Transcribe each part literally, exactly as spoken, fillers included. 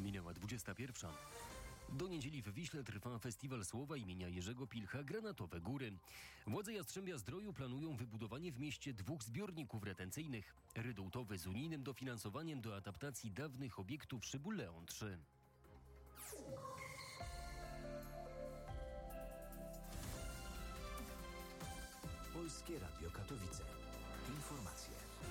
Minęła dwudziesta pierwsza. Do niedzieli w Wiśle trwa festiwal słowa imienia Jerzego Pilcha Granatowe Góry. Władze Jastrzębia-Zdroju planują wybudowanie w mieście dwóch zbiorników retencyjnych. Rydultowy z unijnym dofinansowaniem do adaptacji dawnych obiektów szybu Leon trzy. Polskie Radio Katowice. Informacje.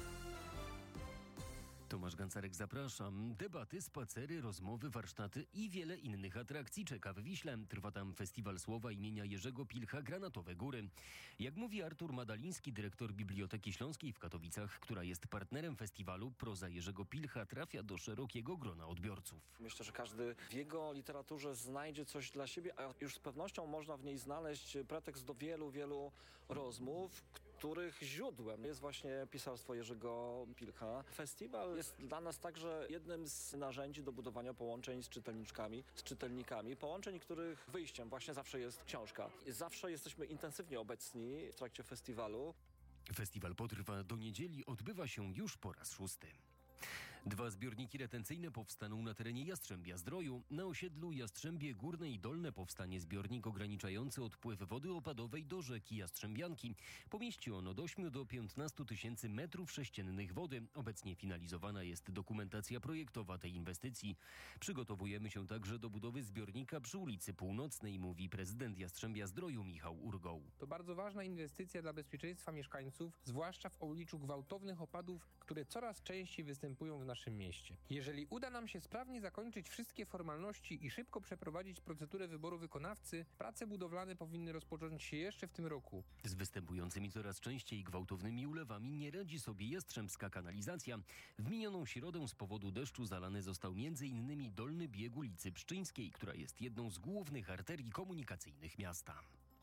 Tomasz Gancarek, zapraszam. Debaty, spacery, rozmowy, warsztaty i wiele innych atrakcji czeka w Wiśle. Trwa tam festiwal słowa imienia Jerzego Pilcha Granatowe Góry. Jak mówi Artur Madaliński, dyrektor Biblioteki Śląskiej w Katowicach, która jest partnerem festiwalu, proza Jerzego Pilcha trafia do szerokiego grona odbiorców. Myślę, że każdy w jego literaturze znajdzie coś dla siebie, a już z pewnością można w niej znaleźć pretekst do wielu, wielu rozmów, których źródłem jest właśnie pisarstwo Jerzego Pilcha. Festiwal jest dla nas także jednym z narzędzi do budowania połączeń z czytelniczkami, z czytelnikami. Połączeń, których wyjściem właśnie zawsze jest książka. Zawsze jesteśmy intensywnie obecni w trakcie festiwalu. Festiwal potrwa do niedzieli, odbywa się już po raz szósty. Dwa zbiorniki retencyjne powstaną na terenie Jastrzębia-Zdroju. Na osiedlu Jastrzębie Górne i Dolne powstanie zbiornik ograniczający odpływ wody opadowej do rzeki Jastrzębianki. Pomieści on od ośmiu do piętnastu tysięcy metrów sześciennych wody. Obecnie finalizowana jest dokumentacja projektowa tej inwestycji. Przygotowujemy się także do budowy zbiornika przy ulicy Północnej, mówi prezydent Jastrzębia-Zdroju Michał Urgoł. To bardzo ważna inwestycja dla bezpieczeństwa mieszkańców, zwłaszcza w obliczu gwałtownych opadów, które coraz częściej występują w naszym mieście. Jeżeli uda nam się sprawnie zakończyć wszystkie formalności i szybko przeprowadzić procedurę wyboru wykonawcy, prace budowlane powinny rozpocząć się jeszcze w tym roku. Z występującymi coraz częściej gwałtownymi ulewami nie radzi sobie jastrzębska kanalizacja. W minioną środę z powodu deszczu zalany został m.in. dolny bieg ulicy Pszczyńskiej, która jest jedną z głównych arterii komunikacyjnych miasta.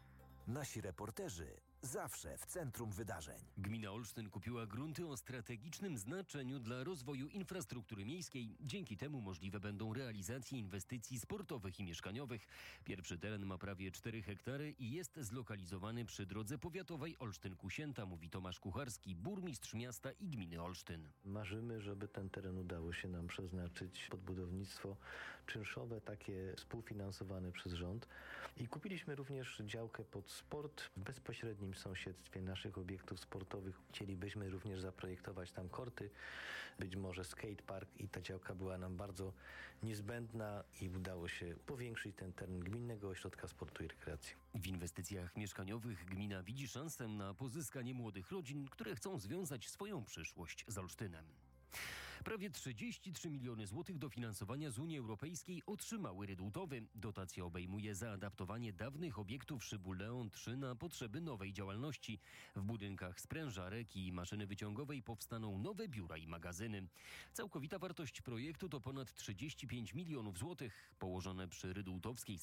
Nasi reporterzy zawsze w centrum wydarzeń. Gmina Olsztyn kupiła grunty o strategicznym znaczeniu dla rozwoju infrastruktury miejskiej. Dzięki temu możliwe będą realizacje inwestycji sportowych i mieszkaniowych. Pierwszy teren ma prawie cztery hektary i jest zlokalizowany przy drodze powiatowej Olsztyn-Kusięta, mówi Tomasz Kucharski, burmistrz miasta i gminy Olsztyn. Marzymy, żeby ten teren udało się nam przeznaczyć pod budownictwo czynszowe, takie współfinansowane przez rząd. I kupiliśmy również działkę pod sport w bezpośrednim sąsiedztwie naszych obiektów sportowych. Chcielibyśmy również zaprojektować tam korty, być może skatepark i ta działka była nam bardzo niezbędna i udało się powiększyć ten teren Gminnego Ośrodka Sportu i Rekreacji. W inwestycjach mieszkaniowych gmina widzi szansę na pozyskanie młodych rodzin, które chcą związać swoją przyszłość z Olsztynem. Prawie trzydzieści trzy miliony złotych dofinansowania z Unii Europejskiej otrzymały Rydultowy. Dotacja obejmuje zaadaptowanie dawnych obiektów szybu Leon trzy na potrzeby nowej działalności. W budynkach sprężarek i maszyny wyciągowej powstaną nowe biura i magazyny. Całkowita wartość projektu to ponad trzydzieści pięć milionów złotych. Położone przy Rydultowskiej